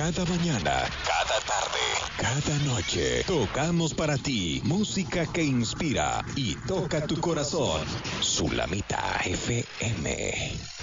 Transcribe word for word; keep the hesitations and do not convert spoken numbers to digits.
Cada mañana, cada tarde, cada noche, tocamos para ti música que inspira y toca tu corazón. Sulamita F M.